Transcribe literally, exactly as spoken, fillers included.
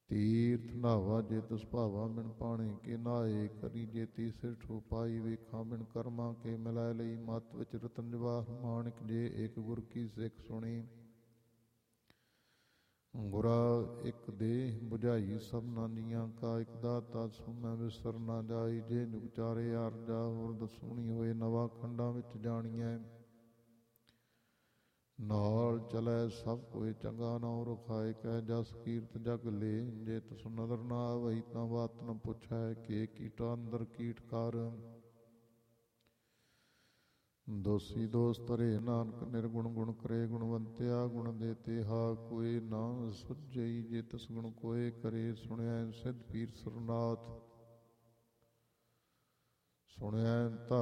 ਤੀਰਥ ਨਾਵਾ ਜੇ ਤਿਸ ਭਾਵਾ ਬਿਨ ਪਾਣੇ ਕੇ ਨਾਏ, ਕਰੀ ਜੇ ਤੀਸਰੇ ਠੋ ਪਾਈ ਵੇਖਾਂ ਬਿਨ ਕਰਮਾਂ ਕੇ, ਮਿਲਾਏ ਲਈ ਮਤ ਵਿੱਚ ਰਤਨ ਜਵਾਹਰ ਮਾਣਕ, ਜੇ ਇੱਕ ਗੁਰ ਕੀ ਸਿੱਖ ਸੁਣੀ। ਗੁਰਾ ਇੱਕ ਦੇਹ ਬੁਝਾਈ ਸਭਨਾ ਜੀਆਂ ਕਾ, ਇੱਕ ਦਾਤਾ ਸੋ ਮੈਂ ਵਿਸਰ ਨਾ ਜਾਈ, ਜੇ ਜੁਗ ਚਾਰੇ ਆਰਜਾ ਹੋਰ ਦਸੂਣੀ ਹੋਏ, ਨਵਾਂ ਖੰਡਾਂ ਵਿੱਚ ਜਾਣੀਐ। ਨਾਲ ਚਲੈ ਸਭ ਕੋਈ ਚੰਗਾ ਨਾਉ ਰਖਾਏ, ਕਹਿ ਜਸ ਕੀਰਤ ਜਗ ਲੇ, ਜੇ ਤਿਸ ਨਦਰ ਨਾ ਆਵਈ ਤਾਂ ਬਾਤ ਨ ਪੁੱਛੈ, ਕਿ ਕੀਟਾ ਅੰਦਰ ਕੀਟ ਕਰ। ਦੋਸੀ ਦੋਸ ਧਰੇ ਨਾਨਕ ਨਿਰਗੁਣ ਗੁਣ ਕਰੇ, ਗੁਣਵੰਤਿਆ ਗੁਣ ਦੇਤੇ ਹਾ ਕੋਏ, ਨਾ ਸੁਝਈ ਜੇ ਤਿਸ ਗੁਣ ਕੋਏ ਕਰੇ, ਸੁਣਿਆ ਸਿੱਧ ਪੀਰ ਸਰਨਾਥ। ਸੁਣਿਆ ਧਰ